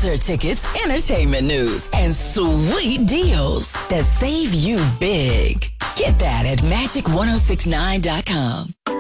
concert tickets, entertainment news, and sweet deals that save you big. Get that at magic1069.com.